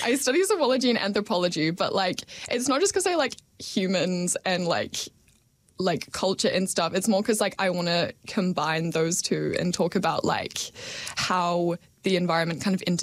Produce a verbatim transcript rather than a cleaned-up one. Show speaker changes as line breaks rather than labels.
I study zoology and anthropology, but like it's not just because I like humans and like like culture and stuff. It's more because like I want to combine those two and talk about like how the environment kind of inter